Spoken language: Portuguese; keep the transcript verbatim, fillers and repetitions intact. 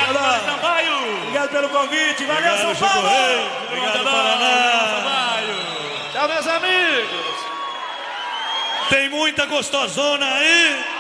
Obrigado, Sampaio. Obrigado pelo convite. Valeu, Obrigado, São Paulo. Rei. Obrigado, Paraná. Tchau, meus amigos. Tem muita gostosona aí.